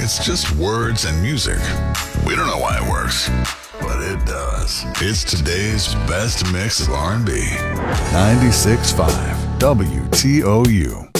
It's just words and music. We don't know why it works, but it does. It's today's best mix of R&B. 96.5 WTOU.